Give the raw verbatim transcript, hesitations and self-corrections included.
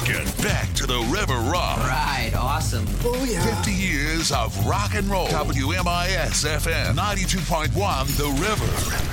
rocking back to the River Rock. Right, awesome. Oh, yeah. fifty years of rock and roll. W M I S F M ninety-two point one, The River.